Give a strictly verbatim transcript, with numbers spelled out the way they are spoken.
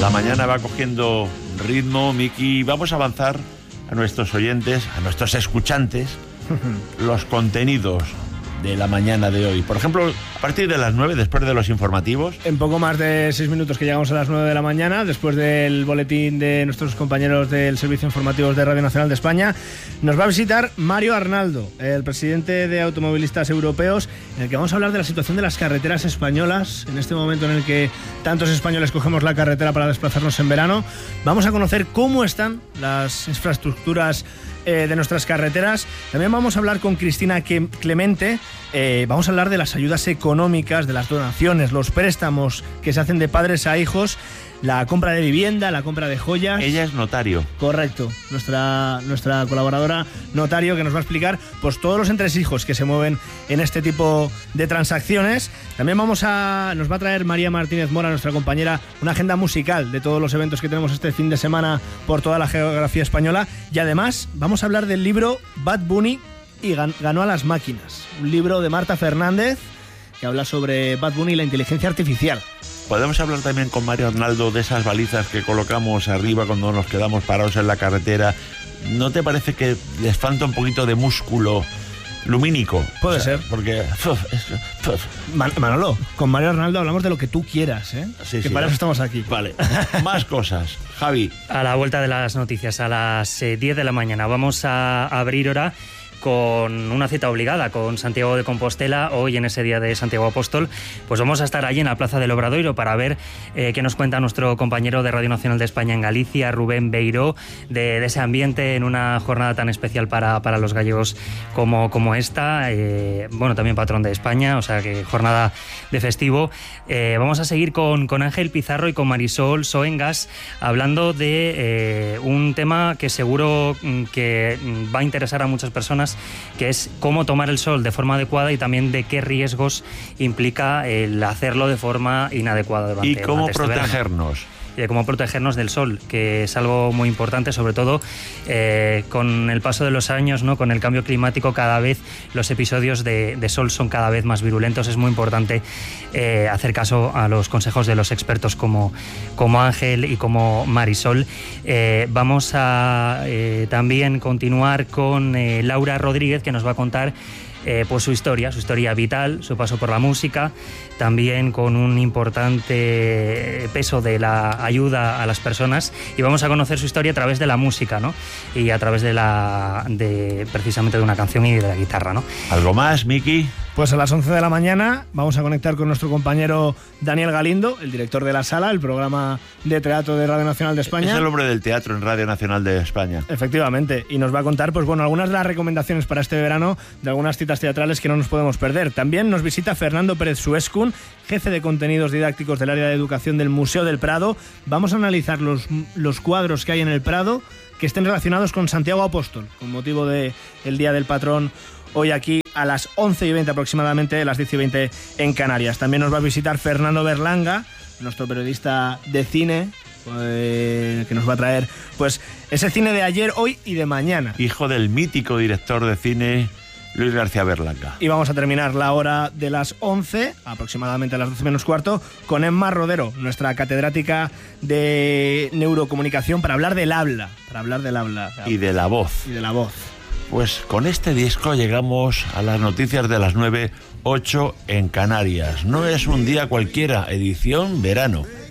La mañana va cogiendo ritmo, Miki. Vamos a avanzar a nuestros oyentes, a nuestros escuchantes, los contenidos de la mañana de hoy. Por ejemplo, a partir de las nueve, después de los informativos. En poco más de seis minutos que llegamos a las nueve de la mañana, después del boletín de nuestros compañeros del Servicio Informativos de Radio Nacional de España, nos va a visitar Mario Arnaldo, el presidente de Automovilistas Europeos, en el que vamos a hablar de la situación de las carreteras españolas, en este momento en el que tantos españoles cogemos la carretera para desplazarnos en verano. Vamos a conocer cómo están las infraestructuras Eh, de nuestras carreteras. También vamos a hablar con Cristina Clemente. Eh, vamos a hablar de las ayudas económicas, de las donaciones, los préstamos que se hacen de padres a hijos, la compra de vivienda, la compra de joyas. Ella es notario. Correcto, nuestra, nuestra colaboradora notario, que nos va a explicar pues todos los entresijos que se mueven en este tipo de transacciones. También vamos a nos va a traer María Martínez Mora, nuestra compañera, una agenda musical de todos los eventos que tenemos este fin de semana por toda la geografía española. Y además vamos a hablar del libro Bad Bunny y ganó a las máquinas, un libro de Marta Fernández que habla sobre Bad Bunny y la inteligencia artificial. Podemos hablar también con Mario Arnaldo de esas balizas que colocamos arriba cuando nos quedamos parados en la carretera. ¿No te parece que les falta un poquito de músculo lumínico? Puede o sea, ser. Porque... Puf, es, puf. Man- Manolo, con Mario Arnaldo hablamos de lo que tú quieras, ¿eh? Sí, que sí, para ¿no? eso estamos aquí. Vale, más cosas. Javi. A la vuelta de las noticias, a las eh, diez de la mañana, vamos a abrir hora con una cita obligada con Santiago de Compostela. Hoy, en ese día de Santiago Apóstol, pues vamos a estar allí en la Plaza del Obradoiro para ver eh, qué nos cuenta nuestro compañero de Radio Nacional de España en Galicia, Rubén Beiró, de, de ese ambiente en una jornada tan especial para, para los gallegos como, como esta. Eh, bueno, también patrón de España, o sea que jornada de festivo. Eh, vamos a seguir con, con Ángel Pizarro y con Marisol Soengas hablando de eh, un tema que seguro que va a interesar a muchas personas, que es cómo tomar el sol de forma adecuada y también de qué riesgos implica el hacerlo de forma inadecuada durante, ¿Y cómo durante este protegernos? verano. Y de cómo protegernos del sol, que es algo muy importante, sobre todo eh, con el paso de los años, ¿no? Con el cambio climático, cada vez los episodios de, de sol son cada vez más virulentos. Es muy importante eh, hacer caso a los consejos de los expertos como, como Ángel y como Marisol. Eh, vamos a eh, también continuar con eh, Laura Rodríguez, que nos va a contar Eh, pues su historia, su historia vital, su paso por la música, también con un importante peso de la ayuda a las personas, y vamos a conocer su historia a través de la música, ¿no? Y a través de la de precisamente de una canción y de la guitarra, ¿no? ¿Algo más, Miki? Pues a las once de la mañana vamos a conectar con nuestro compañero Daniel Galindo, el director de La Sala, el programa de teatro de Radio Nacional de España. Es el hombre del teatro en Radio Nacional de España. Efectivamente, y nos va a contar pues bueno, algunas de las recomendaciones para este verano de algunas citas teatrales que no nos podemos perder. También nos visita Fernando Pérez Suescun, jefe de contenidos didácticos del área de educación del Museo del Prado. Vamos a analizar los, los cuadros que hay en el Prado que estén relacionados con Santiago Apóstol, con motivo del Día del Patrón, hoy aquí a las once y veinte aproximadamente, las diez y veinte en Canarias. También nos va a visitar Fernando Berlanga, nuestro periodista de cine, eh, que nos va a traer pues ese cine de ayer, hoy y de mañana. Hijo del mítico director de cine Luis García Berlanga. Y vamos a terminar la hora de las once, aproximadamente a las doce menos cuarto, con Emma Rodero, nuestra catedrática de neurocomunicación, para hablar del habla, para hablar del habla. Y de la voz. Y de la voz. Pues con este disco llegamos a las noticias de las nueve, ocho en Canarias. No es un día cualquiera, edición verano.